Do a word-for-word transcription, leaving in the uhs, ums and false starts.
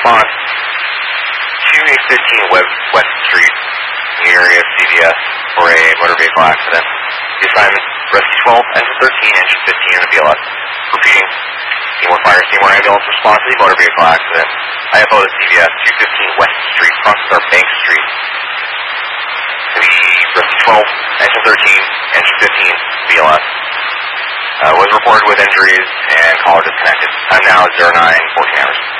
response. two eight fifteen West Street, in the area of C V S, for a motor vehicle accident. The assignment, Rescue twelve, Engine thirteen, Engine fifteen in the B L S. Repeating, Seymour Fire, Seymour Ambulance response to the motor vehicle accident. I F O to C V S, two fifteen West Street, crossing our Bank Street. The Rescue twelve, Engine thirteen, Engine fifteen, B L S. Uh, was reported with injuries and caller disconnected. Time now is zero nine fourteen hours.